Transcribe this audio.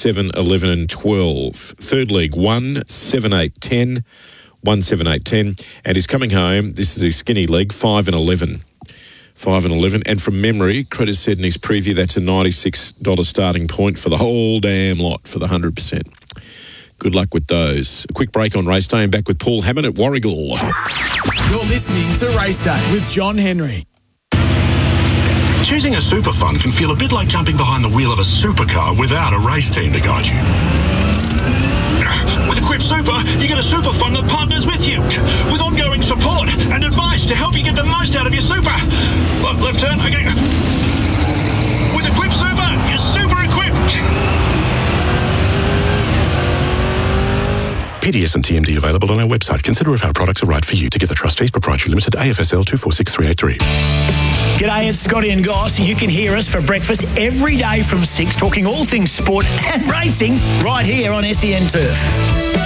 7, 11 and 12. Third leg, 1, 7, 8, 10. 1, 7, 8, 10. And he's coming home. This is his skinny leg, 5 and 11. 5 and 11. And from memory, Credit said in his preview, that's a $96 starting point for the whole damn lot for the 100%. Good luck with those. A quick break on Race Day and back with Paul Hammond at Warragul. You're listening to Race Day with John Henry. Choosing a super fund can feel a bit like jumping behind the wheel of a supercar without a race team to guide you. With Equip Super, you get a super fund that partners with you, with ongoing support and advice to help you get the most out of your super. Left turn, okay. With Equip Super, you're super equipped. PDS and TMD available on our website. Consider if our products are right for you. Together Trustees Proprietary Limited, AFSL 246383. G'day, it's Scotty and Goss. You can hear us for breakfast every day from 6, talking all things sport and racing right here on SEN Turf.